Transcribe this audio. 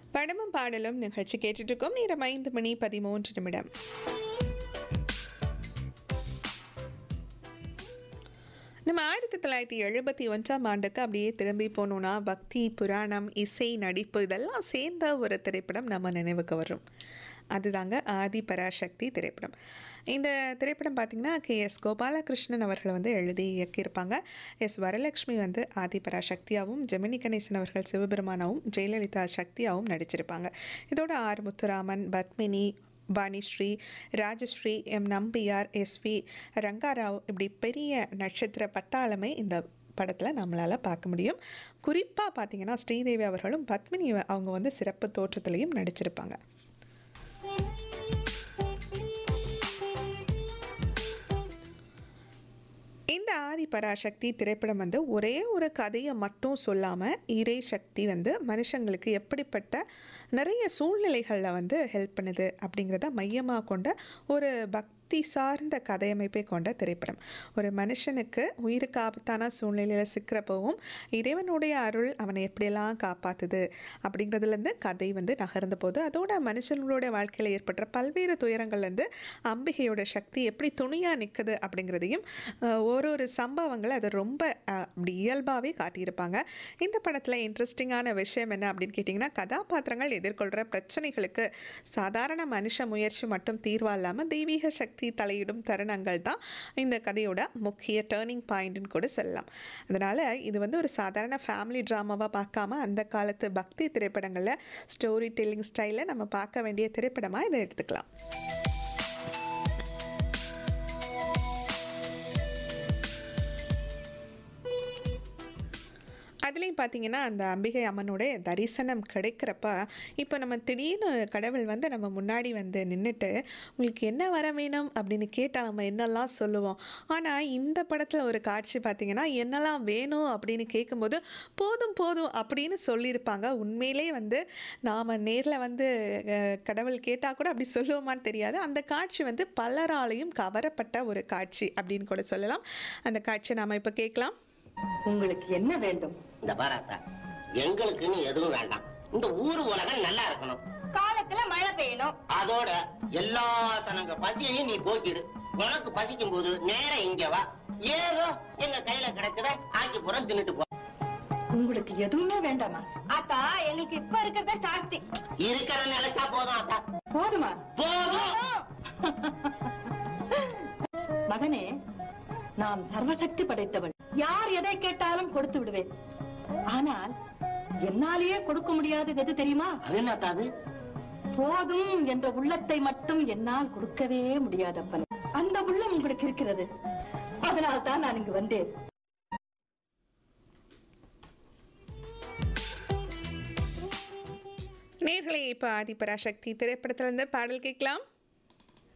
படமும் பாடலும் நிகழ்ச்சி கேட்டுட்டு இருக்கோம். நேரம் 5:13 நம்ம 1971ஆம் ஆண்டுக்கு அப்படியே திரும்பி போனோம்னா பக்தி, புராணம், இசை, நடிப்பு இதெல்லாம் சேர்ந்த ஒரு திரைப்படம் நம்ம நினைவுக்கு வரும். அதுதாங்க ஆதி பராசக்தி திரைப்படம். இந்த திரைப்படம் பார்த்திங்கன்னா KS கோபாலகிருஷ்ணன் அவர்கள் வந்து எழுதி இயக்கியிருப்பாங்க. வரலட்சுமி வந்து ஆதி பராசக்தியாகவும், ஜெமினி கணேசன் அவர்கள் சிவபெருமானாவும், ஜெயலலிதா சக்தியாகவும் நடிச்சிருப்பாங்க. இதோட ஆர் முத்துராமன், பத்மினி, வாணிஸ்ரீ, ராஜஸ்ரீ, நம்பியார், SV ரங்காராவ் இப்படி பெரிய நட்சத்திர பட்டாளமே இந்த படத்தில் நம்மளால் பார்க்க முடியும். குறிப்பாக பார்த்திங்கன்னா ஸ்ரீதேவி அவர்களும் பத்மினி அவங்க வந்து சிறப்பு தோற்றத்திலையும் நடிச்சிருப்பாங்க. இந்த ஆதி பராசக்தி திரைப்படம் வந்து ஒரே ஒரு கதையை மட்டும் சொல்லாமல் இறை சக்தி வந்து மனுஷங்களுக்கு எப்படிப்பட்ட நிறைய சூழ்நிலைகளில் வந்து ஹெல்ப் பண்ணுது அப்படிங்கிறத மையமாக கொண்ட ஒரு பக்தி சார்ந்த கதையமைப்பை கொண்ட திரைப்படம். ஒரு மனுஷனுக்கு உயிருக்கு ஆபத்தான சூழ்நிலையில் சிக்கிறப்பவும் இறைவனுடைய அருள் அவனை எப்படியெல்லாம் காப்பாற்றுது அப்படிங்கிறதுலேருந்து கதை வந்து நகர்ந்த போது அதோட மனுஷங்களுடைய வாழ்க்கையில் ஏற்படுற பல்வேறு துயரங்கள்லேருந்து அம்பிகையோட சக்தி எப்படி துணியாக நிற்குது அப்படிங்கிறதையும் ஒரு சம்பவங்களை அதை ரொம்ப அப்படி இயல்பாகவே காட்டியிருப்பாங்க. இந்த படத்தில் இன்ட்ரெஸ்டிங்கான விஷயம் என்ன அப்படின்னு கேட்டிங்கன்னா, கதாபாத்திரங்கள் எதிர்கொள்கிற பிரச்சனைகளுக்கு சாதாரண மனுஷ முயற்சி மட்டும் தீர்வா இல்லாமல் தெய்வீக சக்தி தலையிடும் தருணங்கள் தான் இந்த கதையோட முக்கிய டேர்னிங் பாயிண்ட்னு கூட சொல்லலாம். அதனால் இது வந்து ஒரு சாதாரண ஃபேமிலி ட்ராமாவாக பார்க்காம அந்த காலத்து பக்தி திரைப்படங்களில் ஸ்டோரி டெல்லிங் ஸ்டைலில் நம்ம பார்க்க வேண்டிய திரைப்படமாக இதை எடுத்துக்கலாம். அதுலேயும் பார்த்தீங்கன்னா அந்த அம்பிகை அம்மனுடைய தரிசனம் கிடைக்கிறப்ப இப்போ நம்ம திடீர்னு கடவுள் வந்து நம்ம முன்னாடி வந்து நின்றுட்டு உங்களுக்கு என்ன வர வேணும் அப்படின்னு கேட்டால் நம்ம என்னெல்லாம் சொல்லுவோம். ஆனால் இந்த படத்தில் ஒரு காட்சி பார்த்தீங்கன்னா என்னெல்லாம் வேணும் அப்படின்னு கேட்கும்போது போதும் போதும் அப்படின்னு சொல்லியிருப்பாங்க. உண்மையிலே வந்து நாம் நேரில் வந்து கடவுள் கேட்டால் கூட அப்படி சொல்லுவோமான்னு தெரியாது. அந்த காட்சி வந்து பலராலையும் கவரப்பட்ட ஒரு காட்சி அப்படின்னு கூட சொல்லலாம். அந்த காட்சியை நாம் இப்போ கேட்கலாம். உங்களுக்கு என்ன வேண்டும்? இந்த பாராத்தா, எங்களுக்குன்னு எதுவும் வேண்டாம். இந்த ஊர் உலகம் நல்லா இருக்கணும். காலத்துல மழை பெய்யணும். அதோட எல்லா தனங்க பசியையும் நீ போக்கிடு. உனக்கு பசிக்கும் போது நேரம் இங்க வா. ஏதோ எங்க கையில கிடைச்சத ஆக்கி புறம் தின்னுட்டு போ. உங்களுக்கு எதுவுமே வேண்டாமா? அத்தா, எங்களுக்கு இப்ப இருக்கிறத சாஸ்தி. இருக்கிற நிலைச்சா போதும் அத்தா. போதுமா? போதும். மகனே, நான் சர்வசக்தி படைத்தவள். யார் எதை கேட்டாலும் கொடுத்து விடுவேன். ஆனால் என்னாலேயே கொடுக்க முடியாதது எது தெரியுமா? அது என்ன அத்தா? அது போதும் என்ற உள்ளத்தை மட்டும் என்னால் கொடுக்கவே முடியாதப்பன். அந்த உள்ளம் உங்களுக்கு இருக்கிறது. அதனால் தான் நான் இங்கு வந்தேன். நேர்களை இப்போ ஆதி பராசக்தி திரைப்படத்திலிருந்து பாடல் கேட்கலாம்.